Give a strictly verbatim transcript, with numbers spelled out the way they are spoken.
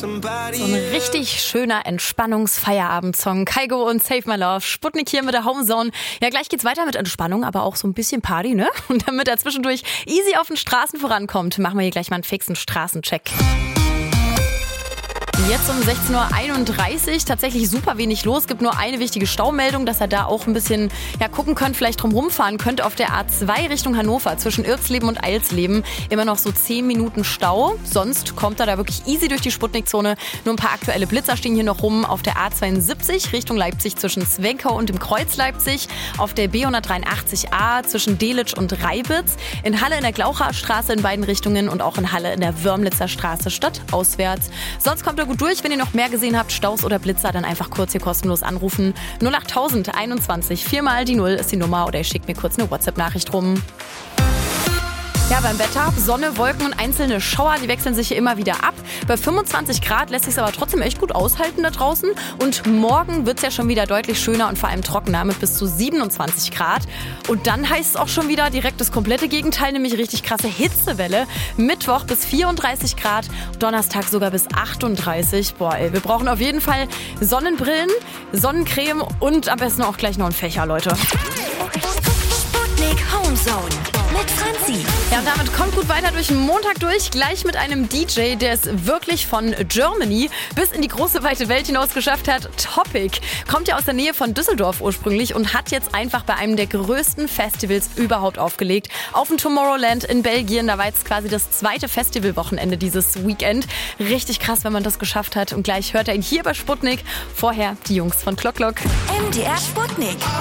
So ein richtig schöner Entspannungs-Feierabend-Song. Kygo und Save My Love. Sputnik hier mit der Homezone. Ja, gleich geht's weiter mit Entspannung, aber auch so ein bisschen Party, ne? Und damit er zwischendurch easy auf den Straßen vorankommt, machen wir hier gleich mal einen fixen Straßencheck. Jetzt um sechzehn Uhr einunddreißig, tatsächlich super wenig los. Gibt nur eine wichtige Staumeldung, dass ihr da auch ein bisschen ja, gucken könnt, vielleicht drum rumfahren könnt. Auf der A zwei Richtung Hannover zwischen Irksleben und Eilsleben immer noch so zehn Minuten Stau. Sonst kommt er da wirklich easy durch die Sputnik-Zone. Nur ein paar aktuelle Blitzer stehen hier noch rum. Auf der A zweiundsiebzig Richtung Leipzig zwischen Zwenkau und dem Kreuz Leipzig. Auf der B hundertdreiundachtzig A zwischen Delitzsch und Reibitz. In Halle in der Glaucher Straße in beiden Richtungen und auch in Halle in der Wörmlitzer Straße stadtauswärts. Sonst kommt er gut durch. Wenn ihr noch mehr gesehen habt, Staus oder Blitzer, dann einfach kurz hier kostenlos anrufen. null acht tausend einundzwanzig, viermal die Null ist die Nummer oder ihr schickt mir kurz eine WhatsApp-Nachricht rum. Ja, beim Wetter, Sonne, Wolken und einzelne Schauer, die wechseln sich hier immer wieder ab. Bei fünfundzwanzig Grad lässt sich es aber trotzdem echt gut aushalten da draußen. Und morgen wird es ja schon wieder deutlich schöner und vor allem trockener mit bis zu siebenundzwanzig Grad. Und dann heißt es auch schon wieder direkt das komplette Gegenteil, nämlich richtig krasse Hitzewelle. Mittwoch bis vierunddreißig Grad, Donnerstag sogar bis achtunddreißig. Boah, ey, wir brauchen auf jeden Fall Sonnenbrillen, Sonnencreme und am besten auch gleich noch einen Fächer, Leute. Sputnik Homezone mit Franzi. Ja, und damit kommt gut weiter durch den Montag durch. Gleich mit einem D J, der es wirklich von Germany bis in die große weite Welt hinaus geschafft hat. Topic. Kommt ja aus der Nähe von Düsseldorf ursprünglich und hat jetzt einfach bei einem der größten Festivals überhaupt aufgelegt. Auf dem Tomorrowland in Belgien. Da war jetzt quasi das zweite Festivalwochenende dieses Weekend. Richtig krass, wenn man das geschafft hat. Und gleich hört er ihn hier bei Sputnik. Vorher die Jungs von Clock Clock. M D R Sputnik.